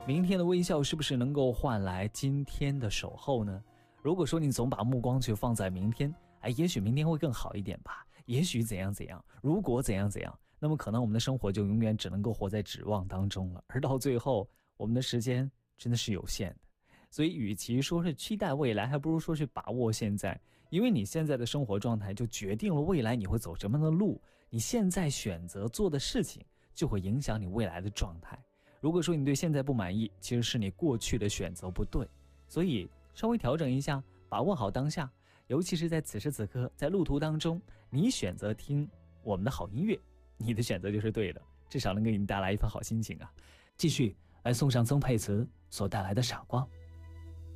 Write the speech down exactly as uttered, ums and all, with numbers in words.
明天的微笑是不是能够换来今天的守候呢？如果说你总把目光去放在明天，哎，也许明天会更好一点吧，也许怎样怎样，如果怎样怎样，那么可能我们的生活就永远只能够活在指望当中了，而到最后我们的时间真的是有限的。所以与其说是期待未来，还不如说是把握现在，因为你现在的生活状态就决定了未来你会走什么样的路，你现在选择做的事情就会影响你未来的状态。如果说你对现在不满意，其实是你过去的选择不对，所以稍微调整一下，把握好当下，尤其是在此时此刻，在路途当中，你选择听我们的好音乐，你的选择就是对的，至少能给你带来一份好心情啊。继续来送上曾沛慈所带来的傻瓜。